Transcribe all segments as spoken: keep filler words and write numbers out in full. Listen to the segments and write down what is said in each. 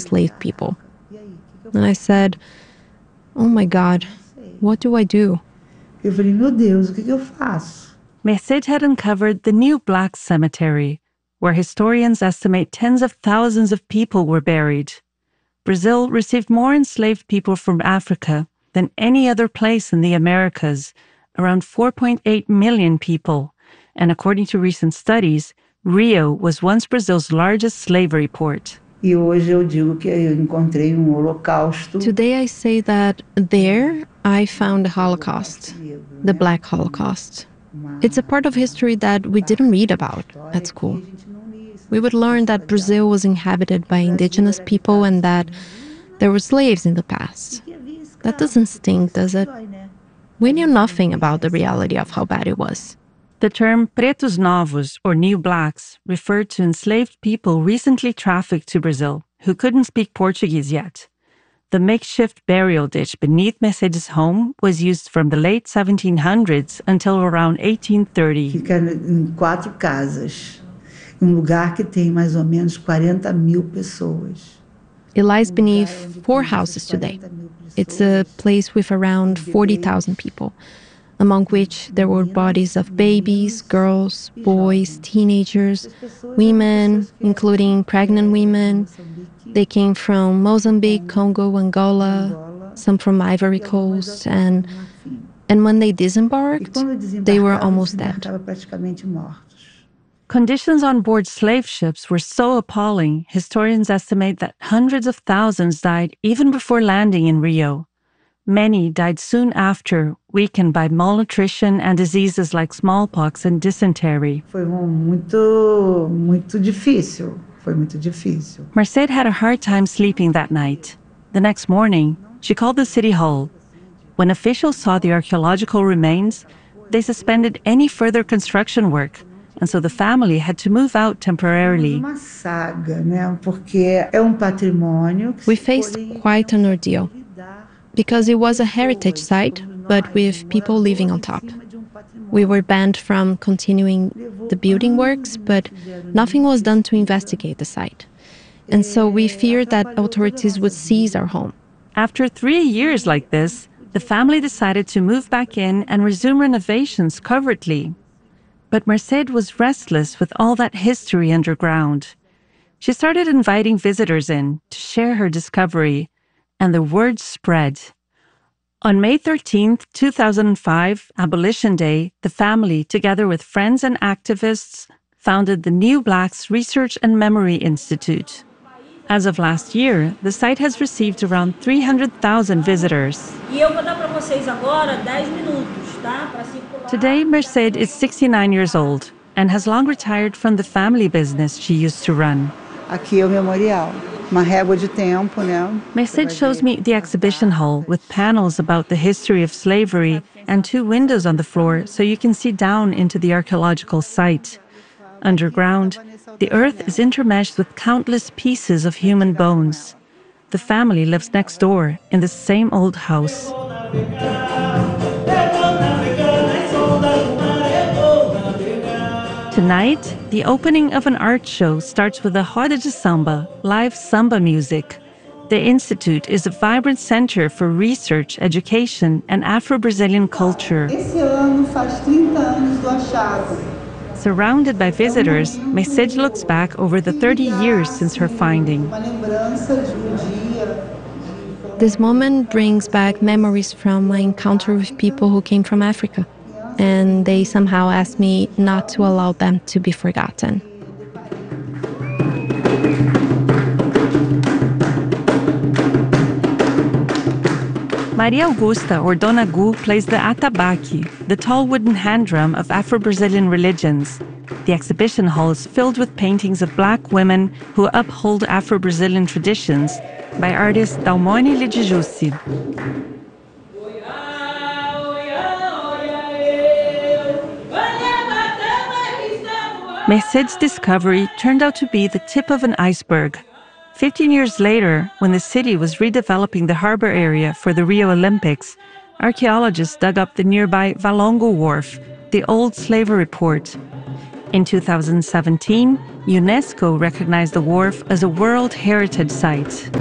enslaved people. And I said, oh my God, what do I do? Eu falei, meu Deus, o que que eu faço? Merced had uncovered the New Black Cemetery, where historians estimate tens of thousands of people were buried. Brazil received more enslaved people from Africa than any other place in the Americas, around four point eight million people. And according to recent studies, Rio was once Brazil's largest slavery port. E hoje eu digo que eu encontrei um holocausto. Today I say that there I found the Holocaust, the Black Holocaust. It's a part of history that we didn't read about at school. We would learn that Brazil was inhabited by indigenous people and that there were slaves in the past. That doesn't stink, does it? We knew nothing about the reality of how bad it was. The term pretos novos, or new blacks, referred to enslaved people recently trafficked to Brazil who couldn't speak Portuguese yet. The makeshift burial ditch beneath Mercedes' home was used from the late seventeen hundreds until around eighteen thirty. Fica em quatro casas, um lugar que tem mais ou menos quarenta mil pessoas. It lies beneath four houses today. It's a place with around forty thousand people, among which there were bodies of babies, girls, boys, teenagers, women, including pregnant women. They came from Mozambique, Congo, Angola, some from Ivory Coast, and and when they disembarked, they were almost dead. Conditions on board slave ships were so appalling, historians estimate that hundreds of thousands died even before landing in Rio. Many died soon after, weakened by malnutrition and diseases like smallpox and dysentery. Foi muito, muito difícil. Foi muito difícil. Merced had a hard time sleeping that night. The next morning, she called the city hall. When officials saw the archaeological remains, they suspended any further construction work, and so the family had to move out temporarily. Uma saga, né? Porque é um patrimônio. We faced quite an ordeal, because it was a heritage site, but with people living on top. We were banned from continuing the building works, but nothing was done to investigate the site. And so we feared that authorities would seize our home. After three years like this, the family decided to move back in and resume renovations covertly. But Merced was restless with all that history underground. She started inviting visitors in to share her discovery, and the word spread. On May thirteenth, two thousand five, Abolition Day, the family, together with friends and activists, founded the New Blacks Research and Memory Institute. As of last year, the site has received around three hundred thousand visitors. Today, Merced is sixty-nine years old and has long retired from the family business she used to run. Aqui é o memorial. Uma régua de tempo, né? Merced shows me the exhibition hall with panels about the history of slavery and two windows on the floor so you can see down into the archaeological site. Underground, the earth is intermeshed with countless pieces of human bones. The family lives next door in the same old house. Tonight, the opening of an art show starts with a roda de samba, live samba music. The Institute is a vibrant center for research, education, and Afro-Brazilian culture. Esse ano faz trinta anos do achado. Surrounded by visitors, Merced looks back over the thirty years since her finding. Uma lembrança de um dia. This moment brings back memories from my encounter with people who came from Africa, and they somehow asked me not to allow them to be forgotten. Maria Augusta, or Dona Gu, plays the atabaque, the tall wooden hand drum of Afro-Brazilian religions. The exhibition hall is filled with paintings of Black women who uphold Afro-Brazilian traditions by artist Dalmone Lidigiusi. Merced's discovery turned out to be the tip of an iceberg. Fifteen years later, when the city was redeveloping the harbor area for the Rio Olympics, archaeologists dug up the nearby Valongo Wharf, the old slavery port. In two thousand seventeen, UNESCO recognized the wharf as a World Heritage Site.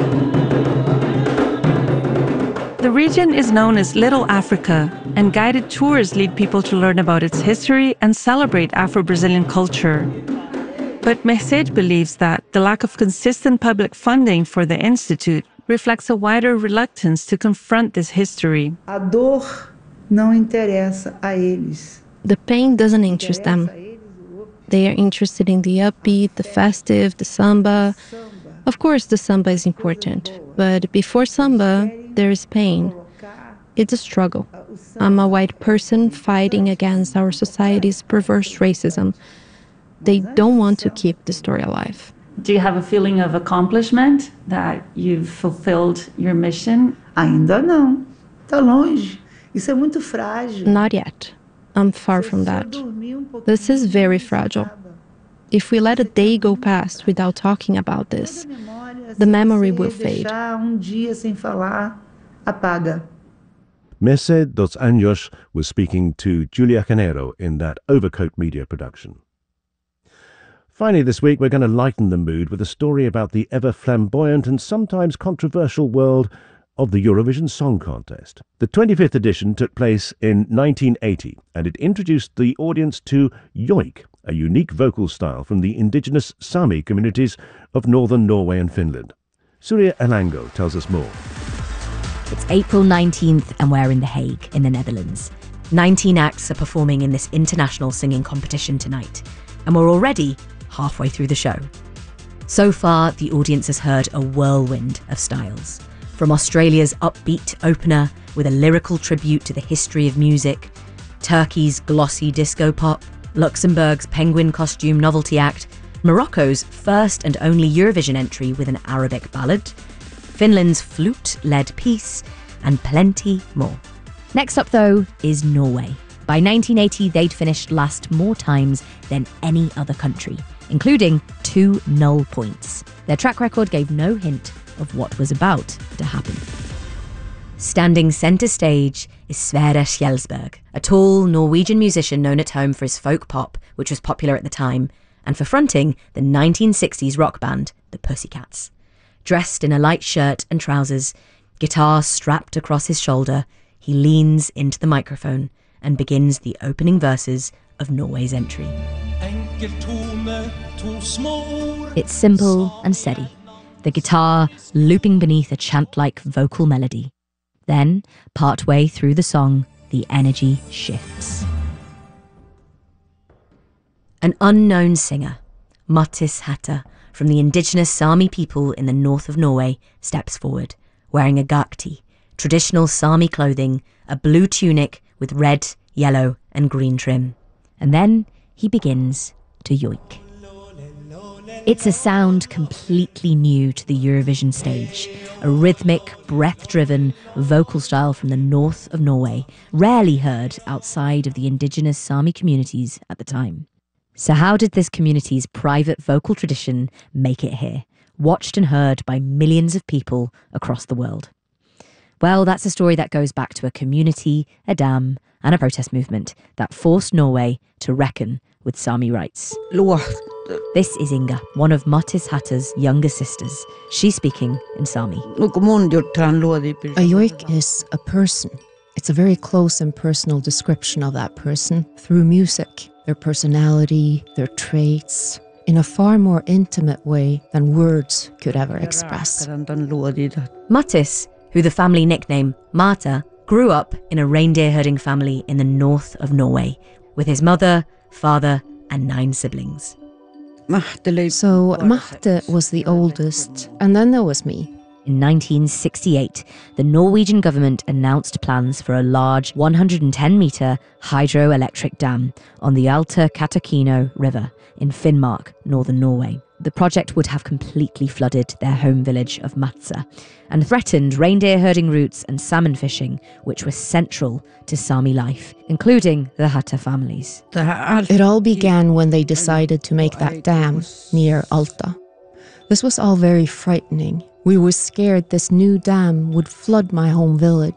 The region is known as Little Africa, and guided tours lead people to learn about its history and celebrate Afro-Brazilian culture. But Merced believes that the lack of consistent public funding for the institute reflects a wider reluctance to confront this history. A dor não interessa a eles. The pain doesn't interest them. They are interested in the upbeat, the festive, the samba. Of course, the samba is important, but before samba, there is pain. It's a struggle. I'm a white person fighting against our society's perverse racism. They don't want to keep the story alive. Do you have a feeling of accomplishment that you've fulfilled your mission? Ainda não. Está longe. Isso é muito frágil. Not yet. I'm far from that. This is very fragile. If we let a day go past without talking about this, the memory will fade. Um dia sem falar, apaga. Merced dos Anjos was speaking to Julia Canero in that Overcoat Media production. Finally this week, we're going to lighten the mood with a story about the ever flamboyant and sometimes controversial world of the Eurovision Song Contest. The twenty-fifth edition took place in nineteen eighty, and it introduced the audience to joik, a unique vocal style from the indigenous Sami communities of northern Norway and Finland. Surya Elango tells us more. It's April nineteenth and we're in The Hague, in the Netherlands. nineteen acts are performing in this international singing competition tonight, and we're already halfway through the show. So far, the audience has heard a whirlwind of styles. From Australia's upbeat opener with a lyrical tribute to the history of music, Turkey's glossy disco pop, Luxembourg's penguin costume novelty act, Morocco's first and only Eurovision entry with an Arabic ballad, Finland's flute-led piece, and plenty more. Next up, though, is Norway. By nineteen eighty, they'd finished last more times than any other country, including two null points. Their track record gave no hint of what was about to happen. Standing centre stage is Sverre Kjelsberg, a tall Norwegian musician known at home for his folk pop, which was popular at the time, and for fronting the nineteen sixties rock band, the Pussycats. Dressed in a light shirt and trousers, guitar strapped across his shoulder, he leans into the microphone and begins the opening verses of Norway's entry. It's simple and steady, the guitar looping beneath a chant-like vocal melody. Then, partway through the song, the energy shifts. An unknown singer, Mattis Hatter, from the indigenous Sami people in the north of Norway, steps forward, wearing a gakti, traditional Sami clothing, a blue tunic with red, yellow and green trim. And then he begins to joik. It's a sound completely new to the Eurovision stage, a rhythmic, breath-driven vocal style from the north of Norway, rarely heard outside of the indigenous Sami communities at the time. So how did this community's private vocal tradition make it here, watched and heard by millions of people across the world? Well, that's a story that goes back to a community, a dam, and a protest movement that forced Norway to reckon with Sami rights. This is Inga, one of Mattis Hatter's younger sisters. She's speaking in Sami. A joik is a person. It's a very close and personal description of that person through music, their personality, their traits, in a far more intimate way than words could ever express. Mattis, who the family nickname Mata, grew up in a reindeer herding family in the north of Norway, with his mother, father, and nine siblings. So Marte was the oldest, and then there was me. In nineteen sixty-eight, the Norwegian government announced plans for a large one hundred ten metre hydroelectric dam on the Alta Katakino River in Finnmark, northern Norway. The project would have completely flooded their home village of Matsa and threatened reindeer herding routes and salmon fishing, which were central to Sami life, including the Hatter families. It all began when they decided to make that dam near Alta. This was all very frightening. We were scared this new dam would flood my home village.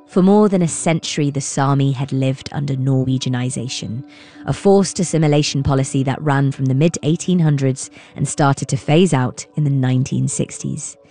For more than a century, the Sami had lived under Norwegianization, a forced assimilation policy that ran from the mid eighteen hundreds and started to phase out in the nineteen sixties.